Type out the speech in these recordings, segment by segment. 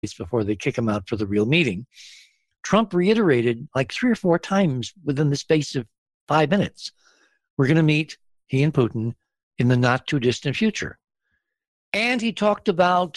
before they kick him out for the real meeting. Trump reiterated like 3 or 4 times within the space of 5 minutes, we're going to meet, he and Putin, in the not too distant future. And he talked about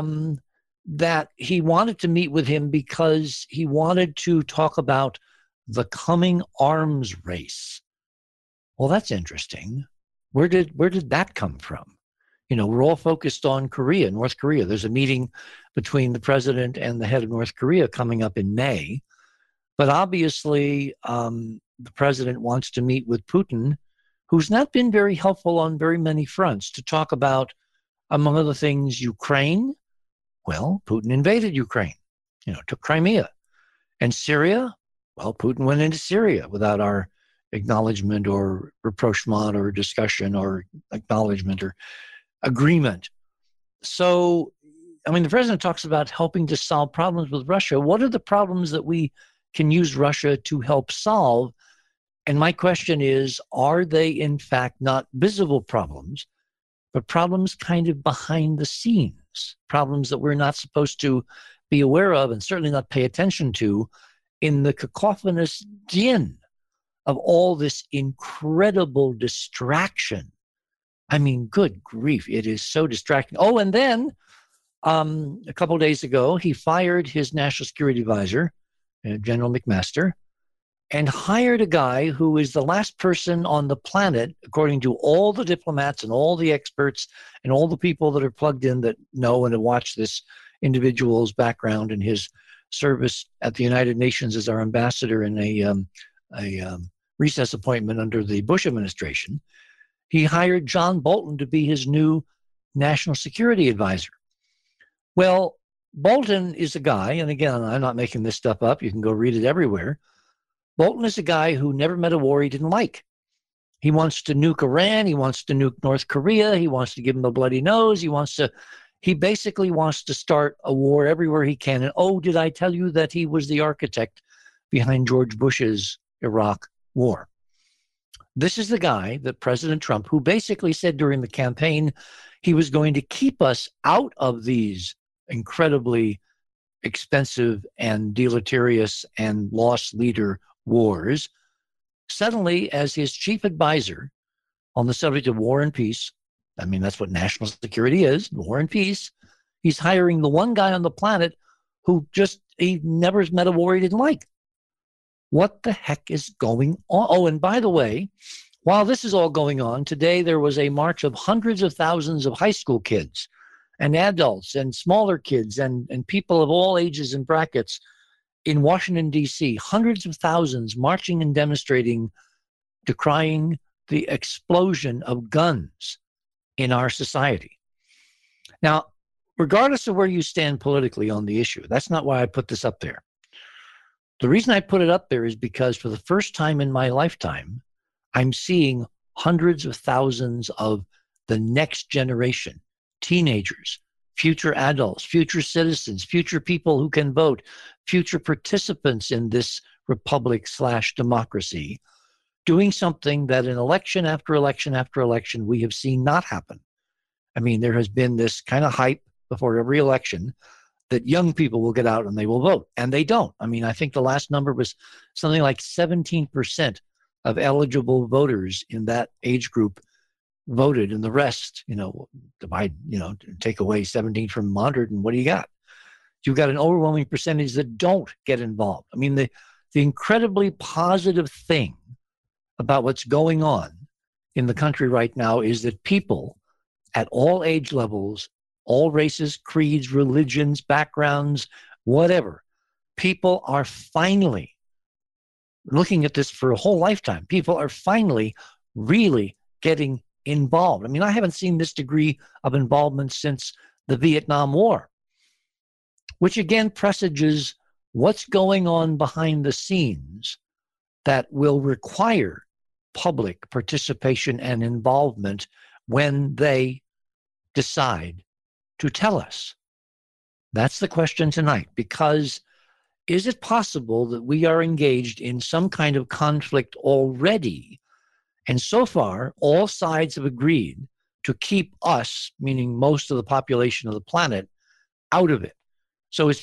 that he wanted to meet with him because he wanted to talk about the coming arms race. Well, that's interesting. Where did that come from? We're all focused on Korea, North Korea. There's a meeting between the president and the head of North Korea coming up in May. But obviously, the president wants to meet with Putin, who's not been very helpful on very many fronts, to talk about, among other things, Ukraine. Well, Putin invaded Ukraine, took Crimea. And Syria, well, Putin went into Syria without our acknowledgement or rapprochement or discussion or acknowledgement or agreement. So, the president talks about helping to solve problems with Russia. What are the problems that we can use Russia to help solve? And my question is, are they in fact not visible problems, but problems kind of behind the scenes, problems that we're not supposed to be aware of and certainly not pay attention to in the cacophonous din of all this incredible distraction? Good grief, it is so distracting. Oh, and then a couple of days ago, he fired his national security advisor, General McMaster, and hired a guy who is the last person on the planet, according to all the diplomats and all the experts and all the people that are plugged in that know and have watched this individual's background and his service at the United Nations as our ambassador in a recess appointment under the Bush administration. He hired John Bolton to be his new national security advisor. Well, Bolton is a guy, and again, I'm not making this stuff up. You can go read it everywhere. Bolton is a guy who never met a war he didn't like. He wants to nuke Iran. He wants to nuke North Korea. He wants to give him a bloody nose. He basically wants to start a war everywhere he can. And oh, did I tell you that he was the architect behind George Bush's Iraq war? This is the guy that President Trump, who basically said during the campaign he was going to keep us out of these incredibly expensive and deleterious and loss leader wars, suddenly, as his chief advisor on the subject of war and peace, that's what national security is, war and peace, he's hiring the one guy on the planet who he never met a war he didn't like. What the heck is going on? Oh, and by the way, while this is all going on, today there was a march of hundreds of thousands of high school kids and adults and smaller kids and people of all ages and brackets in Washington, D.C., hundreds of thousands marching and demonstrating, decrying the explosion of guns in our society. Now, regardless of where you stand politically on the issue, that's not why I put this up there. The reason I put it up there is because for the first time in my lifetime, I'm seeing hundreds of thousands of the next generation, teenagers, future adults, future citizens, future people who can vote, future participants in this republic/democracy, doing something that in election after election after election we have seen not happen. There has been this kind of hype before every election that young people will get out and they will vote, and they don't. I think the last number was something like 17% of eligible voters in that age group voted, and the rest, divide, take away 17 from 100, and what do you got? You've got an overwhelming percentage that don't get involved. The incredibly positive thing about what's going on in the country right now is that people at all age levels, all races, creeds, religions, backgrounds, whatever, people are finally looking at this for a whole lifetime. People are finally really getting involved. I haven't seen this degree of involvement since the Vietnam War, which again presages what's going on behind the scenes that will require public participation and involvement when they decide to tell us. That's the question tonight, because is it possible that we are engaged in some kind of conflict already? And so far, all sides have agreed to keep us, meaning most of the population of the planet, out of it. So it's